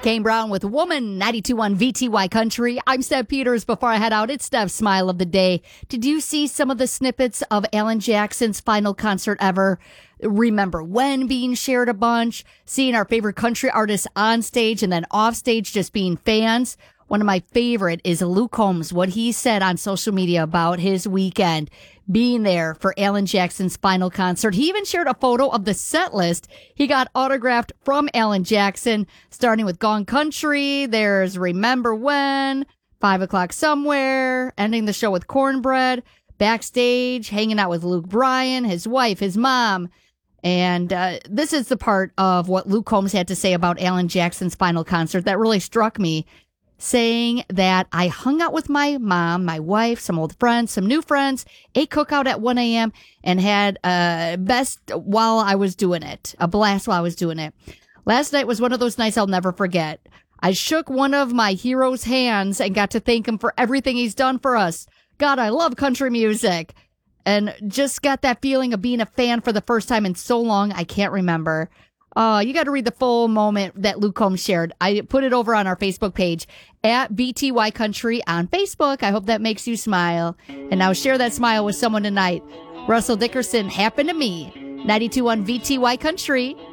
Kane Brown with Woman, 92.1 VTY Country. I'm Steph Peters. Before I head out, it's Steph's Smile of the Day. Did you see some of the snippets of Alan Jackson's final concert ever? Remember When being shared a bunch, seeing our favorite country artists on stage and then off stage just being fans. One of my favorite is Luke Combs, what he said on social media about his weekend being there for Alan Jackson's final concert. He even shared a photo of the set list he got autographed from Alan Jackson, starting with Gone Country. There's Remember When, 5 O'Clock Somewhere, ending the show with Cornbread, backstage, hanging out with Luke Bryan, his wife, his mom. And this is the part of what Luke Combs had to say about Alan Jackson's final concert that really struck me, saying that I hung out with my mom, my wife, some old friends, some new friends, ate cookout at 1 a.m. and had a best while I was doing it, a blast while I was doing it. Last night was one of those nights I'll never forget. I shook one of my hero's hands and got to thank him for everything he's done for us. God, I love country music. And just got that feeling of being a fan for the first time in so long, I can't remember. You got to read the full moment that Luke Combs shared. I put it over on our Facebook page at VTY Country on Facebook. I hope that makes you smile. And now share that smile with someone tonight. Russell Dickerson, Happened to Me. 92.1 VTY Country.